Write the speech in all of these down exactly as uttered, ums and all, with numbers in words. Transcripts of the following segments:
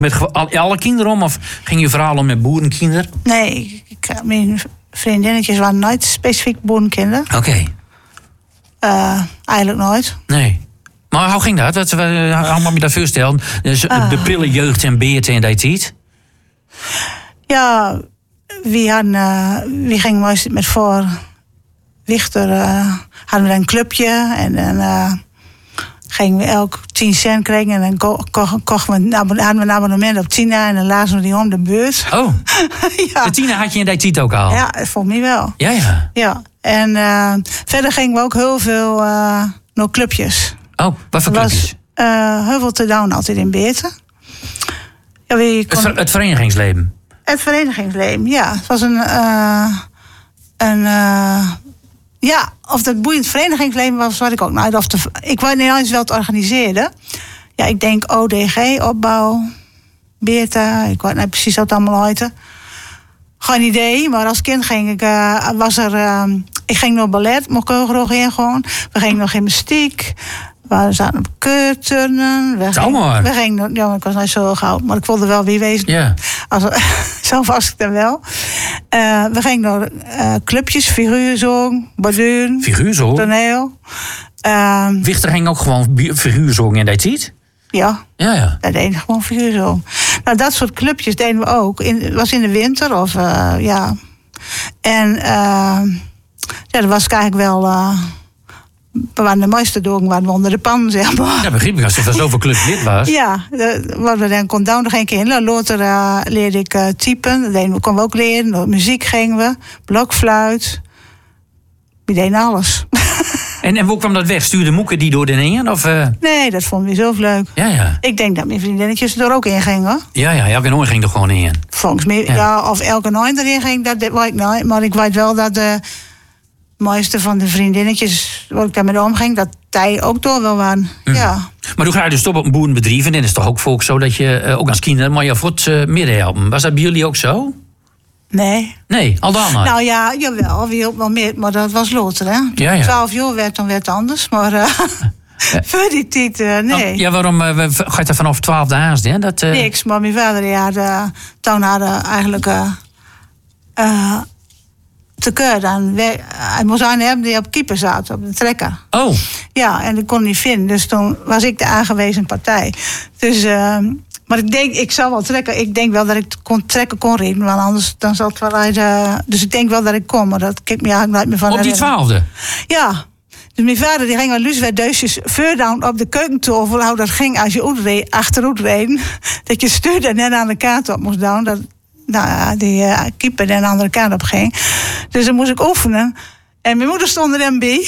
Met ge- al- alle kinderen om? Of ging je verhaal om met boerenkinderen? Nee, ik, ik, mijn vriendinnetjes waren nooit specifiek boerenkinderen. Oké. Okay. Uh, eigenlijk nooit. Nee. Maar hoe ging dat? Wat, hoe moet je dat voorstellen? Dus uh. de prille jeugd en beerten en dat iets? Ja, wie, hadden, uh, wie ging meestal met voor Wichter, uh, hadden we een clubje en dan uh, gingen we elk tien cent krijgen en dan ko- ko- kochten we een, abonne- hadden we een abonnement op Tina en dan lazen we die om de beurt. Oh, ja. De Tina had je in dat tijd ook al? Ja, volgens mij wel. Ja, ja. Ja, en uh, verder gingen we ook heel veel uh, naar clubjes. Oh, wat voor clubjes? Er was uh, heel veel te doen altijd in Beerten. Ja, wie kon... het, ver, het verenigingsleven? Het verenigingsleven, ja. Het was een... Uh, een uh, ja, of dat boeiend verenigingsleven was, wat ik ook nooit. Of de, ik weet niet eens wel het organiseerde. Ja, ik denk O D G, opbouw, Beerta. Ik weet niet precies wat het allemaal heette. Geen idee, maar als kind ging ik, uh, was er... Uh, ik ging naar ballet, mocht ik ook nog in gewoon. We gingen nog gymnastiek. We zaten op keurturnen. We gingen, we gingen, ja, ik was niet zo oud, maar ik wilde wel wie wezen. Yeah. Als, zo was ik dan wel. Uh, we gingen naar uh, clubjes, figuurzong, borduur, figuurzong, toneel. Uh, Wichter ging ook gewoon figuurzong en dat ziet? Ja, ja, ja. Dat deden gewoon figuurzong. Nou, dat soort clubjes deden we ook. Het was in de winter of uh, ja. En uh, ja, dat was eigenlijk wel. Uh, we waren de mooiste dogen waren we onder de pan, zeg maar. Ja, begreep ik, als er zoveel clubs lid was. Ja, de, wat we dan kon doen, nog een keer in. Later uh, leerde ik uh, typen, dat deden we, konden we ook leren. Door muziek gingen we, blokfluit. We deden alles. En, en hoe kwam dat weg? Stuurde Moeke die door de heen? Of, uh... Nee, dat vonden we zo leuk. Ja, ja. Ik denk dat mijn vriendinnetjes er ook in gingen. Ja, ja, elke nooit ging er gewoon in. Volgens mij, ja. ja of elke nooit erin ging, dat weet ik nooit. Maar ik weet wel dat de meeste van de vriendinnetjes, waar ik daarmee omging, dat die ook door wel waren. Mm. Ja. Maar toen ga je dus toch op een boerenbedrijf en dan is het toch ook volk zo dat je, uh, ook als kinderen, maar je voort uh, midden helpen. Was dat bij jullie ook zo? Nee. Nee, al dan nooit? Nou ja, jawel, wie ook wel meer, maar dat was later, hè? Ja, ja. Twaalf jaar werd dan werd anders, maar uh, ja. voor die tijd, uh, nee. Oh, ja, waarom uh, gaat er vanaf twaalf de haast, hè? Dat, uh... Niks, maar mijn vader, die had, uh, toen hadden eigenlijk uh, uh, te keur dan. Hij moest een hebben die op keeper zat, op de trekker. Oh. Ja, en dat kon niet vinden, dus toen was ik de aangewezen partij. Dus... Uh, Maar ik denk, ik zou wel trekken. Ik denk wel dat ik kon trekken kon reden. Want anders dan zal het wel uit. Uh, dus ik denk wel dat ik kom. Maar dat kijk me eigenlijk nooit meer van. Op die twaalfde? Ja. Dus mijn vader die ging wel Luuswerd Deusjes voordown op de keukentafel. Hoe dat ging als je uitreed, achteruit reed. Dat je stuurde en net aan de kant op moest doen. Dat nou ja, die uh, keeper de andere kant op ging. Dus dan moest ik oefenen. En mijn moeder stond er dan bij.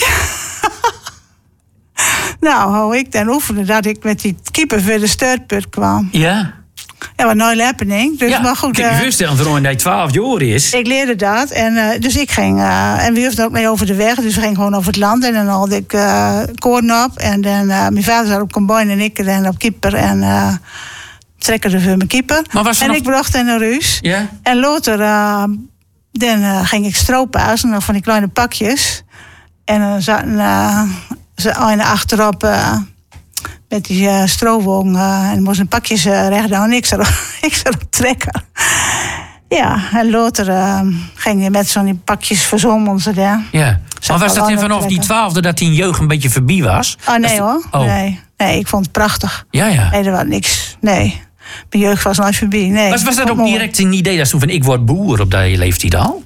Nou, hoe ik dan oefende dat ik met die keeper voor de stuurput kwam. Ja? Ja, wat nooit happening. Dus, ja, maar goed. Ik kan je voorstellen waarom hij twaalf jaar is. Ik leerde dat. En, uh, dus ik ging... Uh, en we hoefden ook mee over de weg. Dus we gingen gewoon over het land. En dan had ik uh, koorn op. En dan... Uh, mijn vader zat op combine en ik dan op keeper. En... Uh, trekken er voor mijn keeper. Maar was er en nog... ik bracht hem naar huis. Ja? En later... Uh, dan uh, ging ik stroophuizen. Nog van die kleine pakjes. En dan uh, zaten... Uh, ze een achterop uh, met die uh, stroomwong uh, en moest een pakjes uh, recht doen en ik zat ik zat op trekken. Ja, en later uh, ging je met zo'n pakjes verzonnen ze daar. Ja, maar was dat vanaf die twaalfde dat die jeugd een beetje voorbij was? Oh nee hoor, oh. nee. Nee, ik vond het prachtig. Ja, ja. Nee, er was niks, nee. Mijn jeugd was nooit voorbij, nee. Was, was dat ook direct een idee dat toen van ik word boer op dat je leeftijd al?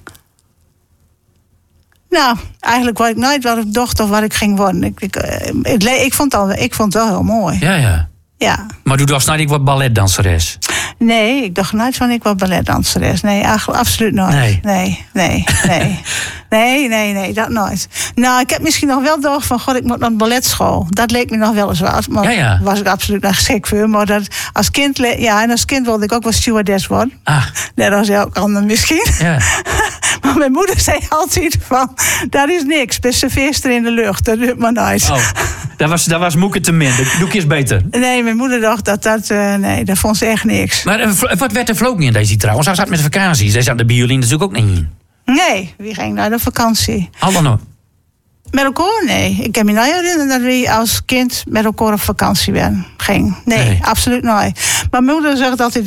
Nou, eigenlijk wist ik nooit wat ik dacht of wat ik ging worden. Ik, ik, ik, ik, vond, het al, ik vond het wel heel mooi. Ja, ja. Ja. Maar toen dacht je, ik word balletdanseres? Nee, ik dacht nooit van ik word balletdanseres. Nee, absoluut nooit. Nee. Nee, nee, nee. nee, nee, nee, dat nooit. Nou, ik heb misschien nog wel gedacht van, god, ik moet naar een balletschool. Dat leek me nog wel eens wat. Maar ja, ja. was ik absoluut nog geschikt voor. Maar dat, als kind, ja, en als kind wilde ik ook wel stewardess worden. Ah. Net als elk ander misschien. Ja. Maar mijn moeder zei altijd van, dat is niks. Best serveerster in de lucht, dat doet maar nooit. Oh, dat was, dat was moeke te min. Dat doe ik eens beter. Nee, mijn moeder dacht dat dat, uh, nee, dat vond ze echt niks. Maar uh, wat werd er vlogen in deze trouwens? Hij zat met vakanties. Hij zat de bij jullie natuurlijk ook niet in. Nee, wie ging naar de vakantie? Alle nog. Met elkaar? Nee. Ik kan me niet herinneren dat we als kind met elkaar op vakantie werden. Ging. Nee, Nee. absoluut niet. Mijn moeder zegt altijd